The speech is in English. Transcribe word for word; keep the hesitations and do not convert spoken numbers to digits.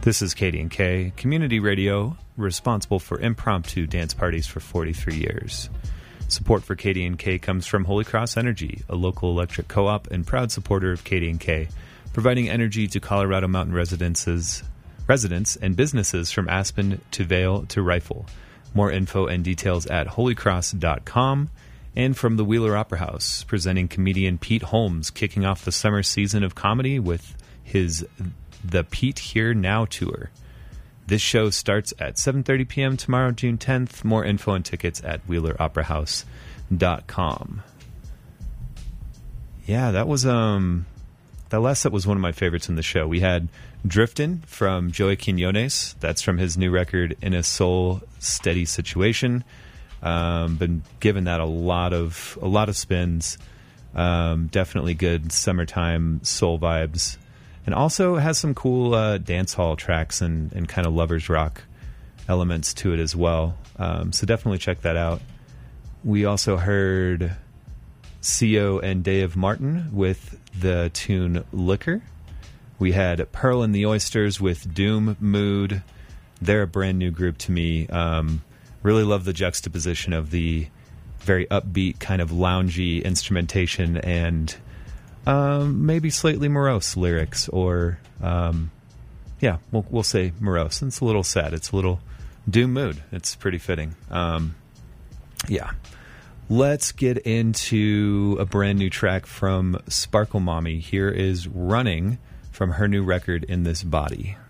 This is Katie and K, community radio responsible for impromptu dance parties for forty-three years. Support for Katie and K comes from Holy Cross Energy, a local electric co-op and proud supporter of Katie and K, providing energy to Colorado Mountain residences, residents and businesses from Aspen to Vail to Rifle. More info and details at holy cross dot com. And from the Wheeler Opera House, presenting comedian Pete Holmes, kicking off the summer season of comedy with his The Pete Here Now tour. This show starts at seven thirty p.m. tomorrow, June tenth. More info and tickets at wheeler opera house dot com. Yeah, that was um that last set was one of my favorites in the show. We had Driftin' from Joey Quinones. That's from his new record, In a Soul Steady Situation. Um, been giving that a lot of a lot of spins. Um, definitely good summertime soul vibes. And also has some cool uh, dance hall tracks and, and kind of lovers rock elements to it as well. Um, so definitely check that out. We also heard C O and Dave Martin with the tune Liquor. We had Pearl and the Oysters with Doom Mood. They're a brand new group to me. Um, really love the juxtaposition of the very upbeat kind of loungy instrumentation and Um, maybe slightly morose lyrics, or um, yeah, we'll we'll say morose. It's a little sad. It's a little doom mood. It's pretty fitting. Um, yeah, let's get into a brand new track from Sparkle Mommy. Here is Running from her new record, In This Body.